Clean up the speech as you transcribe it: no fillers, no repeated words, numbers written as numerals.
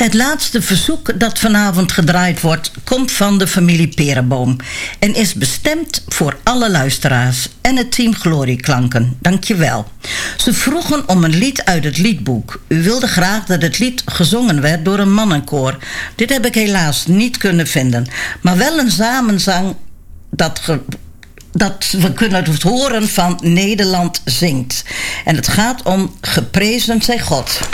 Het laatste verzoek dat vanavond gedraaid wordt komt van de familie Perenboom en is bestemd voor alle luisteraars en het team Glorieklanken. Dankjewel. Ze vroegen om een lied uit het liedboek. U wilde graag dat het lied gezongen werd door een mannenkoor. Dit heb ik helaas niet kunnen vinden, maar wel een samenzang dat we kunnen het horen van Nederland zingt. En het gaat om Geprezen zij God.